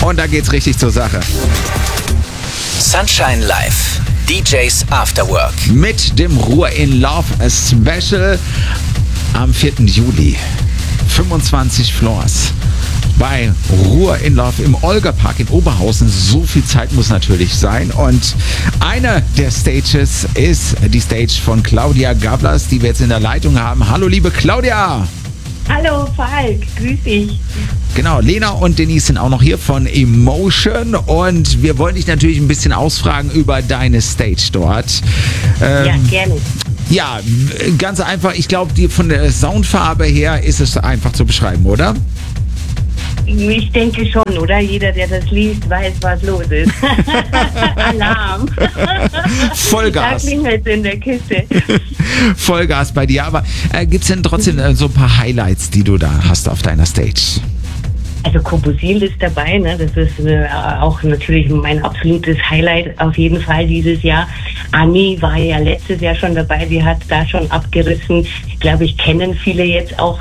Und da geht's richtig zur Sache. Sunshine Live. DJs After Work. Mit dem Ruhr in Love Special am 4. Juli. 25 Floors. Bei Ruhr in Love im Olga-Park in Oberhausen. So viel Zeit muss natürlich sein. Und eine der Stages ist die Stage von Claudia Gablas, die wir jetzt in der Leitung haben. Hallo, liebe Claudia! Hallo Falk, grüß dich. Genau, Lena und Denise sind auch noch hier von Emotion und wir wollen dich natürlich ein bisschen ausfragen über deine Stage dort. Ja, gerne. Ja, ganz einfach. Ich glaube, von der Soundfarbe her ist es einfach zu beschreiben, oder? Ich denke schon, oder? Jeder, der das liest, weiß, was los ist. Alarm. Vollgas. Da klingelt es in der Kiste. Vollgas bei dir. Aber gibt es denn trotzdem so ein paar Highlights, die du da hast auf deiner Stage? Also Kobosil ist dabei, ne? Das ist auch natürlich mein absolutes Highlight auf jeden Fall dieses Jahr. Anni war ja letztes Jahr schon dabei, die hat da schon abgerissen. Ich glaube, ich kennen viele jetzt auch.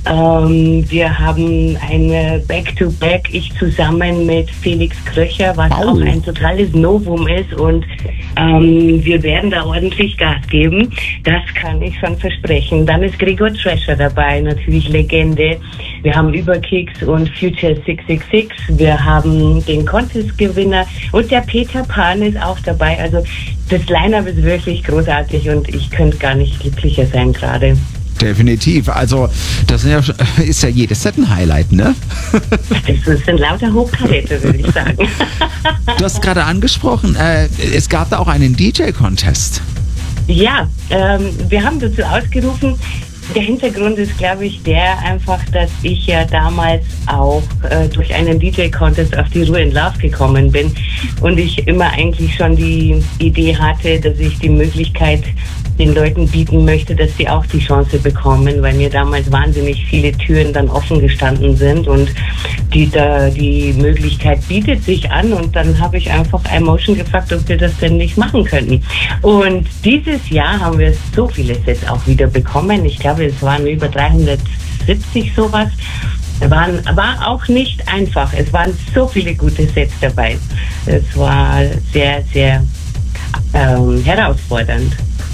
Wir haben ein Back-to-Back, ich zusammen mit Felix Kröcher, was auch ein totales Novum ist und wir werden da ordentlich Gas geben. Das kann ich schon versprechen. Dann ist Gregor Thrasher dabei, natürlich Legende. Wir haben Überkicks und Future 666. Wir haben den Contest-Gewinner und der Peter Pan ist auch dabei. Also das Line-Up ist wirklich großartig und ich könnte gar nicht glücklicher sein gerade. Definitiv. Also das ist ja jedes Set ein Highlight, ne? Das sind lauter Hochkaräte, würde ich sagen. Du hast gerade angesprochen, es gab da auch einen DJ-Contest. Ja, wir haben dazu ausgerufen. Der Hintergrund ist, glaube ich, der einfach, dass ich ja damals auch durch einen DJ-Contest auf die Ruhr in Love gekommen bin und ich immer eigentlich schon die Idee hatte, dass ich die Möglichkeit den Leuten bieten möchte, dass sie auch die Chance bekommen, weil mir damals wahnsinnig viele Türen dann offen gestanden sind und die Möglichkeit bietet sich an und dann habe ich einfach Emotion gefragt, ob wir das denn nicht machen könnten. Und dieses Jahr haben wir so viele Sets auch wieder bekommen. Ich glaube, es waren über 370 sowas. War auch nicht einfach. Es waren so viele gute Sets dabei. Es war sehr, sehr herausfordernd.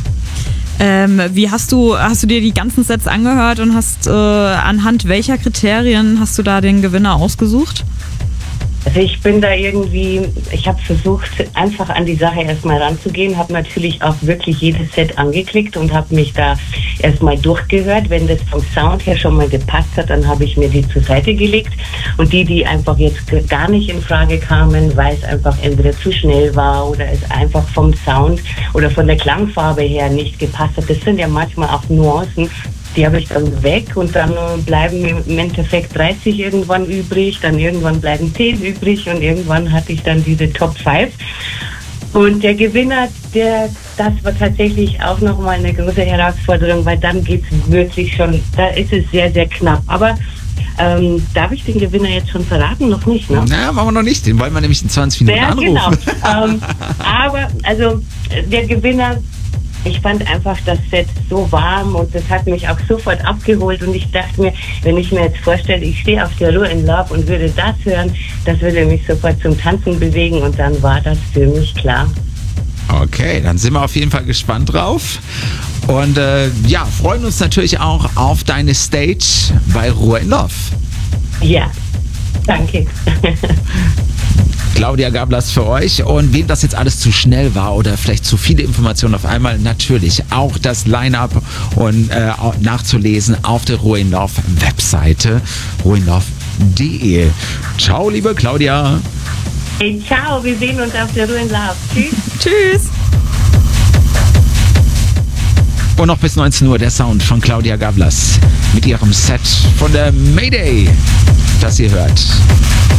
Wie hast du dir die ganzen Sets angehört und hast anhand welcher Kriterien hast du da den Gewinner ausgesucht? Also ich bin da ich habe versucht, einfach an die Sache erstmal ranzugehen, habe natürlich auch wirklich jedes Set angeklickt und habe mich da erstmal durchgehört. Wenn das vom Sound her schon mal gepasst hat, dann habe ich mir die zur Seite gelegt. Und die einfach jetzt gar nicht in Frage kamen, weil es einfach entweder zu schnell war oder es einfach vom Sound oder von der Klangfarbe her nicht gepasst hat. Das sind ja manchmal auch Nuancen. Die habe ich dann weg und dann bleiben im Endeffekt 30 irgendwann übrig, dann irgendwann bleiben 10 übrig und irgendwann hatte ich dann diese Top 5. Und der Gewinner, das war tatsächlich auch nochmal eine große Herausforderung, weil dann geht es wirklich schon, da ist es sehr, sehr knapp. Aber darf ich den Gewinner jetzt schon verraten? Noch nicht, ne? Na, machen wir noch nicht, den wollen wir nämlich in 20 Minuten anrufen. Genau. Aber also der Gewinner, ich fand einfach das Set so warm und das hat mich auch sofort abgeholt und ich dachte mir, wenn ich mir jetzt vorstelle, ich stehe auf der Ruhr in Love und würde das hören, das würde mich sofort zum Tanzen bewegen und dann war das für mich klar. Okay, dann sind wir auf jeden Fall gespannt drauf und freuen uns natürlich auch auf deine Stage bei Ruhr in Love. Ja, danke. Claudia Gablas für euch. Und wem das jetzt alles zu schnell war oder vielleicht zu viele Informationen auf einmal, natürlich auch das Line-Up und nachzulesen auf der Ruhr in Love Webseite ruhrinlove.de. Ciao, liebe Claudia. Hey, ciao, wir sehen uns auf der Ruhr in Love. Tschüss. Tschüss. Und noch bis 19 Uhr der Sound von Claudia Gablas mit ihrem Set von der Mayday, das ihr hört.